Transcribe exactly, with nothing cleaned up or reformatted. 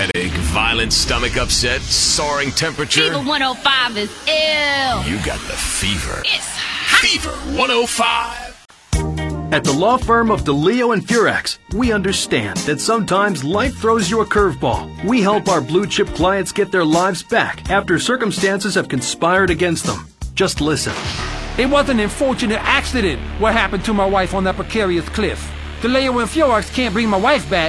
headache, violent stomach upset, soaring temperature. Fever one oh five is ill. You got the fever. It's hot. Fever one oh five. At the law firm of DeLeo and Furax, we understand that sometimes life throws you a curveball. We help our blue-chip clients get their lives back after circumstances have conspired against them. Just listen. It was an unfortunate accident what happened to my wife on that precarious cliff. DeLeo and Furax can't bring my wife back,